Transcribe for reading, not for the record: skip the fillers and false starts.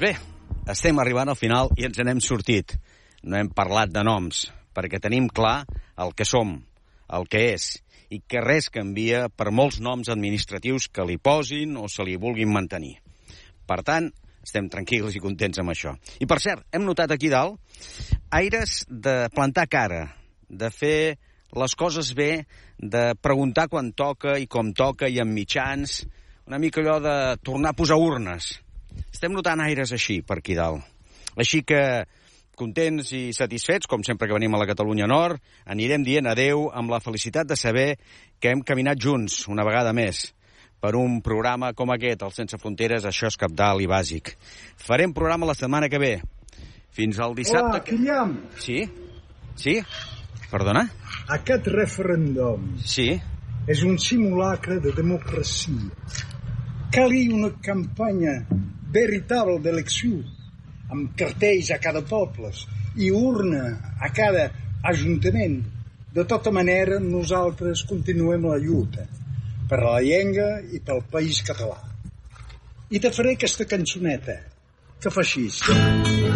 bé, estem arribant al final i ens n'hem sortit. No hem parlat de noms, perquè tenim clar el que som, el que és, i que res canvia per molts noms administratius que li posin o se li vulguin mantenir. Per tant, estem tranquils i contents amb això. I, per cert, hem notat aquí dalt aires de plantar cara, de fer les coses bé, de preguntar quan toca i com toca i amb mitjans, una mica allò de tornar a posar urnes. Estem notant aires així per aquí dalt. Així que, contents i satisfets, com sempre que venim a la Catalunya Nord, anirem dient adeu amb la felicitat de saber que hem caminat junts una vegada més per un programa com aquest, el Sense Fronteres. Això és cabdal i bàsic. Farem programa la setmana que ve. Fins al dissabte... Hola, Kilian. Sí? Sí? Perdona? Aquest referèndum és un simulacre de democràcia. Calia una campanya veritable d'elecció, amb cartells a cada poble i urna a cada ajuntament. De tota manera, nosaltres continuem la lluita per la llengua i pel país català. I te faré aquesta cançoneta, que fa així.